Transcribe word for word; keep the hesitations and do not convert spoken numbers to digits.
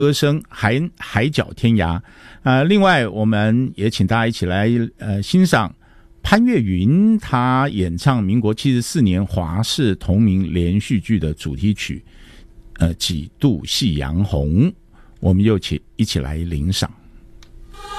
歌声海海角天涯。呃，另外我们也请大家一起来呃欣赏潘越云他演唱民国七十四年华视同名连续剧的主题曲，呃，几度夕阳红，我们又一起一起来领赏。